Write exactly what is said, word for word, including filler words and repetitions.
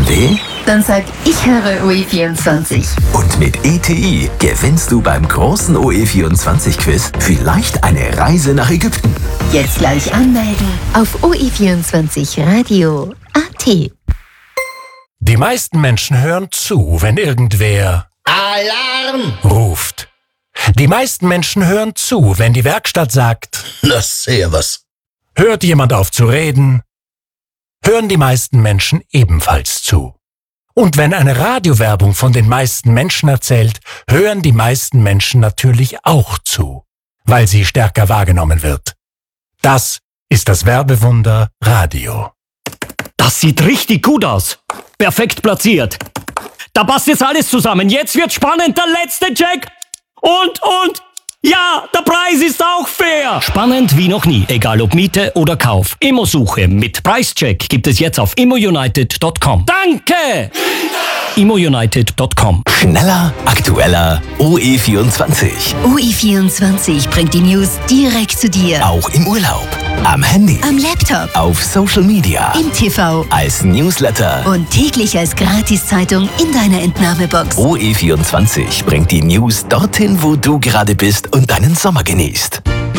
weh? Dann sag ich höre O E vierundzwanzig. Und mit E T I gewinnst du beim großen O E vierundzwanzig Quiz vielleicht eine Reise nach Ägypten. Jetzt gleich anmelden auf O E vierundzwanzig Radio Punkt A T. Die meisten Menschen hören zu, wenn irgendwer Alarm! ruft. Die meisten Menschen hören zu, wenn die Werkstatt sagt, Na, servus. hört jemand auf zu reden, hören die meisten Menschen ebenfalls zu. Und wenn eine Radiowerbung von den meisten Menschen erzählt, hören die meisten Menschen natürlich auch zu, weil sie stärker wahrgenommen wird. Das ist das Werbewunder Radio. Das sieht richtig gut aus. Perfekt platziert. Da passt jetzt alles zusammen. Jetzt wird spannend. Der letzte Check. Und, und, ja, der Preis ist auch fair. Spannend wie noch nie. Egal ob Miete oder Kauf. Immosuche mit Preischeck gibt es jetzt auf immounited punkt com. Danke! immounited punkt com. Schneller, aktueller, O E vierundzwanzig. O E vierundzwanzig bringt die News direkt zu dir. Auch im Urlaub, am Handy, Am Laptop, auf Social Media, im T V als Newsletter. und täglich als Gratiszeitung in deiner Entnahmebox. O E vierundzwanzig bringt die News dorthin, wo du gerade bist und deinen Sommer genießt.